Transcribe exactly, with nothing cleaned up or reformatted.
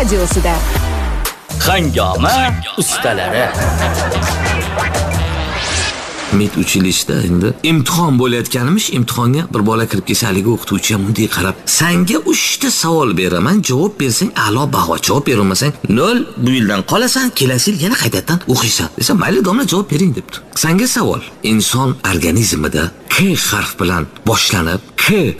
radiosida. Hangoma ustalari. Mit uchilishda endi imtihon bo'layotganimiz, imtihonga bir bola kirib kelsa, haligi o'qituvchi ham bunday qarab, "Senga uchta savol beraman, javob bersang a'lo baho, javob berolmasang nol, bu yildan qolasan, kelasi yil yana qaytadan o'qiysan." Desa, "Mayli, domla, javob bering" debdi. Senga savol. Inson organizmida K harf bilan boshlanib, K